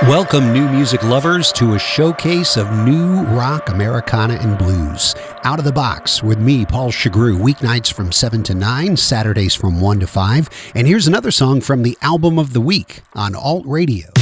Welcome, new music lovers, to a showcase of new rock, Americana, and blues. Out of the Box with me, Paul Chagru, weeknights from 7 to 9, Saturdays from 1 to 5. And here's another song from the Album of the Week on Alt Radio.